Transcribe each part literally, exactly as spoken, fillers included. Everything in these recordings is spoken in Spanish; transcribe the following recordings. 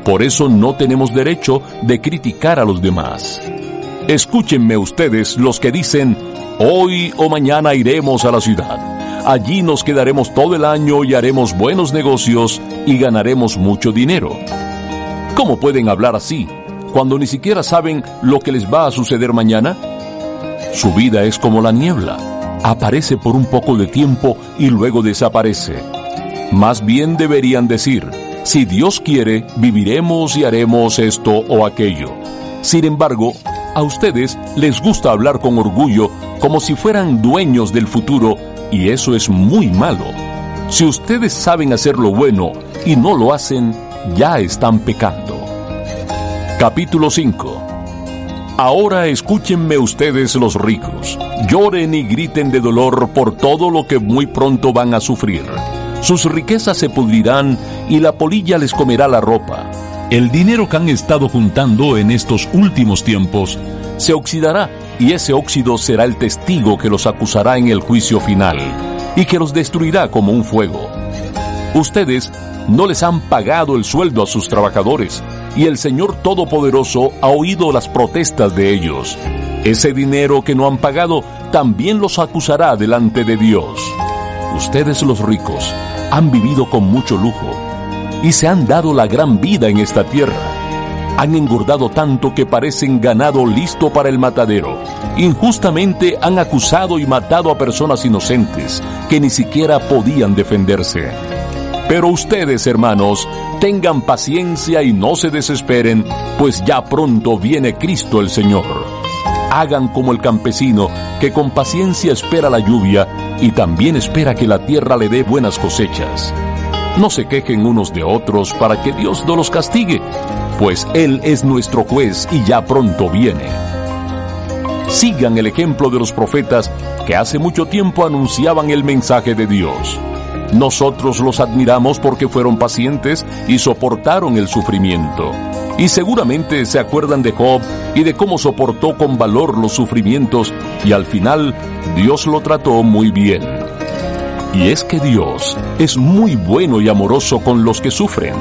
Por eso no tenemos derecho de criticar a los demás. Escúchenme ustedes los que dicen, hoy o mañana iremos a la ciudad. Allí nos quedaremos todo el año y haremos buenos negocios y ganaremos mucho dinero. ¿Cómo pueden hablar así cuando ni siquiera saben lo que les va a suceder mañana? Su vida es como la niebla. Aparece por un poco de tiempo y luego desaparece. Más bien deberían decir, si Dios quiere, viviremos y haremos esto o aquello. Sin embargo, a ustedes les gusta hablar con orgullo como si fueran dueños del futuro, y eso es muy malo. Si ustedes saben hacer lo bueno y no lo hacen, ya están pecando. Capítulo cinco. Ahora escúchenme ustedes los ricos. Lloren y griten de dolor por todo lo que muy pronto van a sufrir. Sus riquezas se pudrirán y la polilla les comerá la ropa. El dinero que han estado juntando en estos últimos tiempos se oxidará, y ese óxido será el testigo que los acusará en el juicio final y que los destruirá como un fuego. Ustedes no les han pagado el sueldo a sus trabajadores, y el Señor Todopoderoso ha oído las protestas de ellos. Ese dinero que no han pagado también los acusará delante de Dios. Ustedes los ricos han vivido con mucho lujo y se han dado la gran vida en esta tierra. Han engordado tanto que parecen ganado listo para el matadero. Injustamente han acusado y matado a personas inocentes que ni siquiera podían defenderse. Pero ustedes, hermanos, tengan paciencia y no se desesperen, pues ya pronto viene Cristo el Señor. Hagan como el campesino, que con paciencia espera la lluvia y también espera que la tierra le dé buenas cosechas. No se quejen unos de otros para que Dios no los castigue, pues Él es nuestro juez y ya pronto viene. Sigan el ejemplo de los profetas que hace mucho tiempo anunciaban el mensaje de Dios. Nosotros los admiramos porque fueron pacientes y soportaron el sufrimiento. Y seguramente se acuerdan de Job y de cómo soportó con valor los sufrimientos, y al final Dios lo trató muy bien. Y es que Dios es muy bueno y amoroso con los que sufren.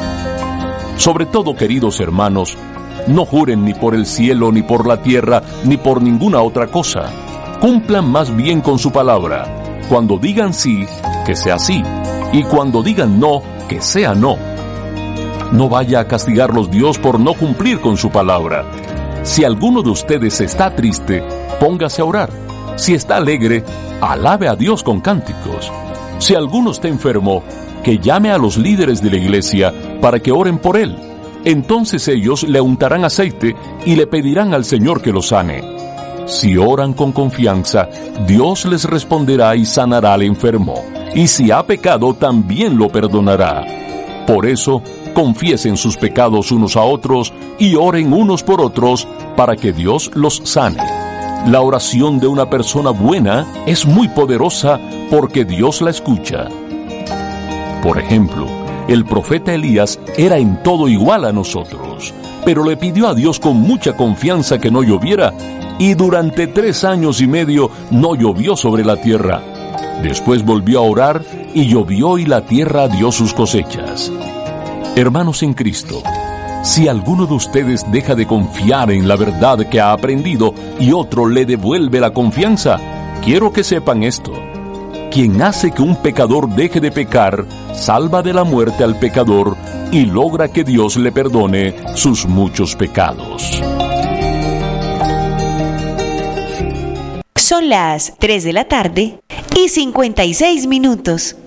Sobre todo, queridos hermanos, no juren ni por el cielo, ni por la tierra, ni por ninguna otra cosa. Cumplan más bien con su palabra. Cuando digan sí, que sea sí, y cuando digan no, que sea no. No vaya a castigarlos Dios por no cumplir con su palabra. Si alguno de ustedes está triste, póngase a orar. Si está alegre, alabe a Dios con cánticos. Si alguno está enfermo, que llame a los líderes de la iglesia para que oren por él. Entonces ellos le untarán aceite y le pedirán al Señor que lo sane. Si oran con confianza, Dios les responderá y sanará al enfermo. Y si ha pecado, también lo perdonará. Por eso, confiesen sus pecados unos a otros y oren unos por otros para que Dios los sane. La oración de una persona buena es muy poderosa porque Dios la escucha. Por ejemplo, el profeta Elías era en todo igual a nosotros, pero le pidió a Dios con mucha confianza que no lloviera, y durante tres años y medio no llovió sobre la tierra. Después volvió a orar y llovió y la tierra dio sus cosechas. Hermanos en Cristo, si alguno de ustedes deja de confiar en la verdad que ha aprendido y otro le devuelve la confianza, quiero que sepan esto. Quien hace que un pecador deje de pecar, salva de la muerte al pecador y logra que Dios le perdone sus muchos pecados. Son las tres de la tarde y cincuenta y seis minutos.